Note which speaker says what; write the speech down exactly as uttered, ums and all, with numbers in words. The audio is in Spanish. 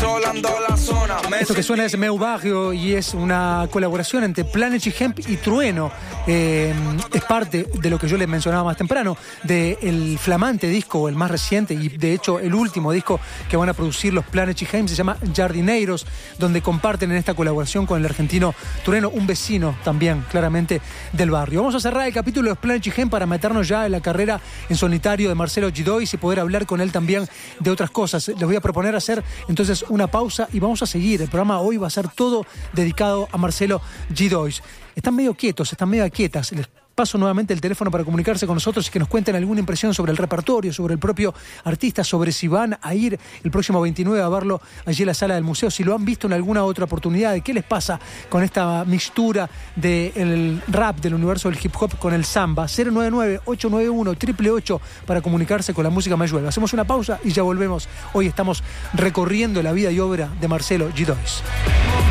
Speaker 1: controlando la zona. Me
Speaker 2: Esto que suena es Meu Barrio y es una colaboración entre Planet Hemp y Trueno. Eh, es parte de lo que yo les mencionaba más temprano, del flamante disco, el más reciente y de hecho el último disco que van a producir los Planet Hemp, se llama Jardineiros, donde comparten en esta colaboración con el argentino Trueno, un vecino también claramente del barrio. Vamos a cerrar el capítulo de los Planet Hemp para meternos ya en la carrera en solitario de Marcelo Gidois y poder hablar con él también de otras cosas. Les voy a proponer hacer entonces una pausa y vamos a seguir. El programa hoy va a ser todo dedicado a Marcelo Gidois. Están medio quietos, están medio quietas. Les paso nuevamente el teléfono para comunicarse con nosotros y que nos cuenten alguna impresión sobre el repertorio, sobre el propio artista, sobre si van a ir el próximo veintinueve a verlo allí en la sala del museo, si lo han visto en alguna otra oportunidad, de qué les pasa con esta mixtura del rap, del universo del hip hop con el samba. Cero nueve nueve, ocho nueve uno, ocho ocho ocho para comunicarse con la música más llueve. Hacemos una pausa y ya volvemos. Hoy estamos recorriendo la vida y obra de Marcelo Gidois.